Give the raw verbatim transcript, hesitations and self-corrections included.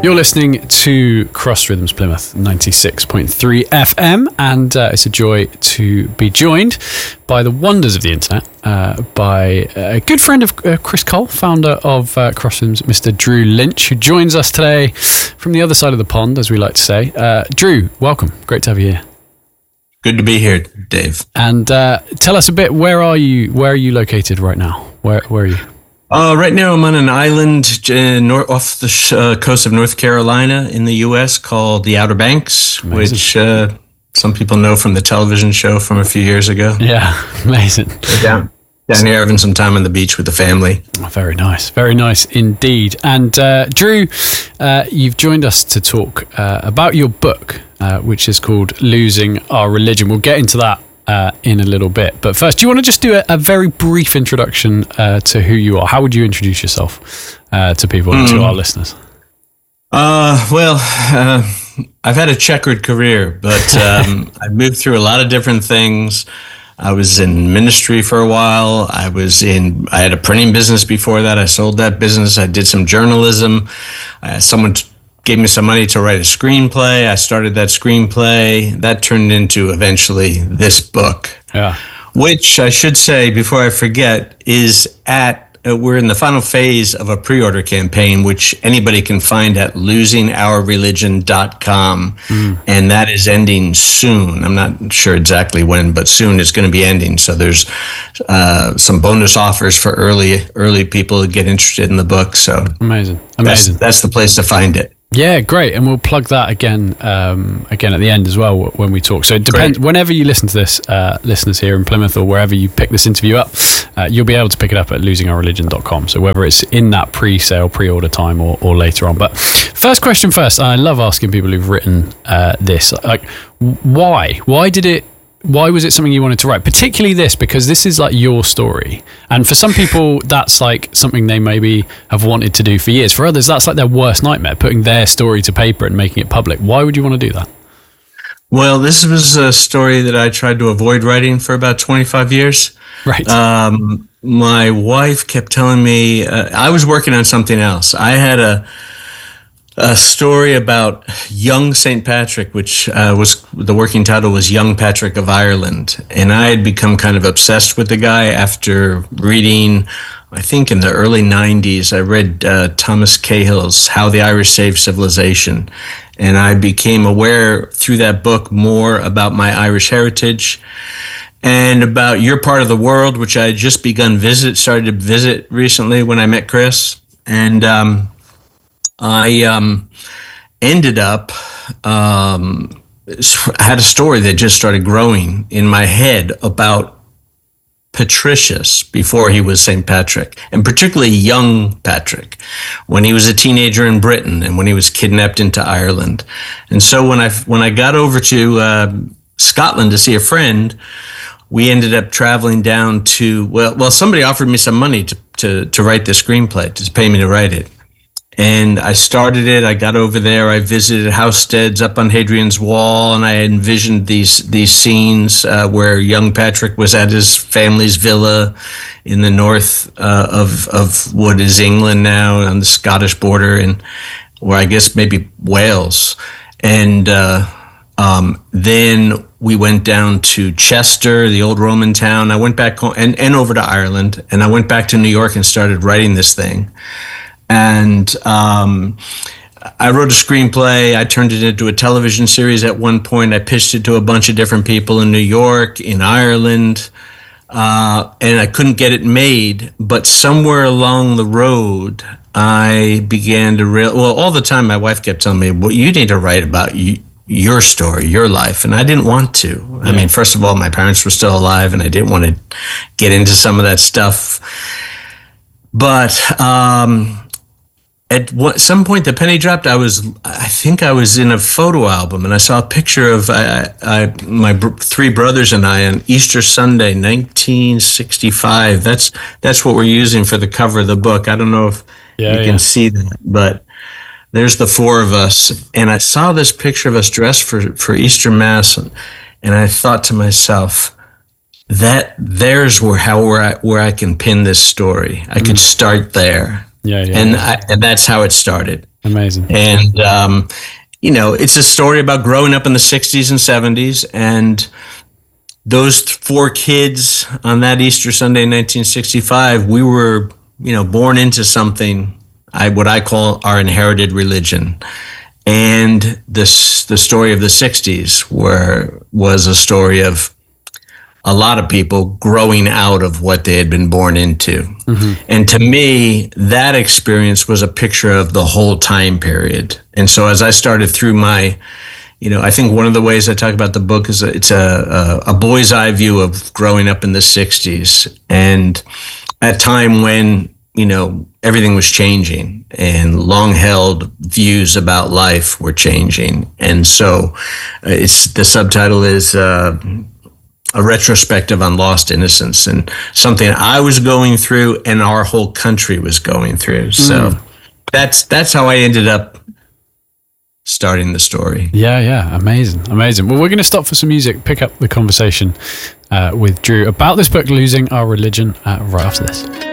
You're listening to Cross Rhythms Plymouth ninety-six point three F M, and uh, it's a joy to be joined by the wonders of the internet, uh, by a good friend of uh, Chris Cole, founder of uh, Cross Rhythms, Mister Drew Lynch, who joins us today from the other side of the pond, as we like to say. Uh, Drew, welcome. Great to have you here. Good to be here, Dave. And uh, tell us a bit. Where are you? Where are you located right now? Where Where are you? Uh, right now, I'm on an island uh, nor- off the sh- uh, coast of North Carolina in the U S called the Outer Banks, amazing. which uh, some people know from the television show from a few years ago. Yeah, amazing. Down, down here having some time on the beach with the family. Oh, very nice. Very nice indeed. And uh, Drew, uh, you've joined us to talk uh, about your book, uh, which is called Losing Our Religion. We'll get into that Uh, in a little bit. But first, do you want to just do a, a very brief introduction uh, to who you are? How would you introduce yourself uh, to people, mm. to our listeners? Uh, well, uh, I've had a checkered career, but um, I've moved through a lot of different things. I was in ministry for a while. I was in, I had a printing business before that. I sold that business. I did some journalism. Uh, someone t- gave me some money to write a screenplay. I started that screenplay. That turned into eventually this book, yeah. which I should say before I forget is at, uh, we're in the final phase of a pre-order campaign, which anybody can find at losing our religion dot com. Mm. And that is ending soon. I'm not sure exactly when, but soon it's going to be ending. So there's uh, some bonus offers for early, early people to get interested in the book. So amazing. Amazing. That's, that's the place to find it. Yeah, great, and we'll plug that again, um, again at the end as well when we talk. So it depends. Great. Whenever you listen to this, uh, listeners here in Plymouth or wherever you pick this interview up, uh, you'll be able to pick it up at losing our religion dot com. So whether it's in that pre-sale, pre-order time, or, or later on. But first question first. I love asking people who've written uh, this. Like, why? Why did it? Why was it something you wanted to write? Particularly this, because this is like your story. And for some people, that's like something they maybe have wanted to do for years. For others, that's like their worst nightmare, putting their story to paper and making it public. Why would you want to do that? Well, this was a story that I tried to avoid writing for about twenty-five years. Right. Um, my wife kept telling me, uh, I was working on something else. I had a A story about young Saint Patrick, which uh, was the working title was Young Patrick of Ireland. And I had become kind of obsessed with the guy after reading, I think in the early nineties, I read uh, Thomas Cahill's How the Irish Saved Civilization. And I became aware through that book more about my Irish heritage and about your part of the world, which I had just begun visit, started to visit recently when I met Chris. And, um, I um, ended up, um, I had a story that just started growing in my head about Patricius before he was Saint Patrick, and particularly young Patrick, when he was a teenager in Britain and when he was kidnapped into Ireland. And so when I, when I got over to uh, Scotland to see a friend, we ended up traveling down to, well, well, somebody offered me some money to, to, to write the screenplay, to pay me to write it. And I started it. I got over there. I visited Housesteads up on Hadrian's Wall, and I envisioned these these scenes uh, where young Patrick was at his family's villa in the north uh, of of what is England now, on the Scottish border, and or I guess maybe Wales. And uh, um, then we went down to Chester, the old Roman town. I went back home and, and over to Ireland, and I went back to New York and started writing this thing. And um, I wrote a screenplay. I turned it into a television series at one point. I pitched it to a bunch of different people in New York, in Ireland, uh, and I couldn't get it made. But somewhere along the road, I began to real. Well, all the time, my wife kept telling me, "Well, you need to write about you, your story, your life," and I didn't want to. Yeah. I mean, first of all, my parents were still alive, and I didn't want to get into some of that stuff. But um, at what, some point, the penny dropped. I was, I think I was in a photo album, and I saw a picture of I, I, my br- three brothers and I on Easter Sunday, nineteen sixty-five. That's that's what we're using for the cover of the book. I don't know if yeah, you yeah. can see that, but there's the four of us. And I saw this picture of us dressed for, for Easter Mass, and, and I thought to myself, that there's where how where I, where I can pin this story. I mm. could start there. Yeah, yeah. And, yeah. I, and that's how it started. Amazing. And, um, you know, it's a story about growing up in the sixties and seventies. And those four kids on that Easter Sunday in nineteen sixty-five, we were, you know, born into something, I what I call our inherited religion. And this the story of the sixties were was a story of a lot of people growing out of what they had been born into. Mm-hmm. And to me, that experience was a picture of the whole time period. And so as I started through my, you know, I think one of the ways I talk about the book is it's a, a, a boy's eye view of growing up in the sixties, and at a time when, you know, everything was changing and long-held views about life were changing. And so it's the subtitle is uh, a retrospective on lost innocence, and something I was going through and our whole country was going through. So mm. that's that's how I ended up starting the story. Yeah, yeah. Amazing. Amazing. Well, we're going to stop for some music, pick up the conversation uh, with Drew about this book, Losing Our Religion, uh, right after this.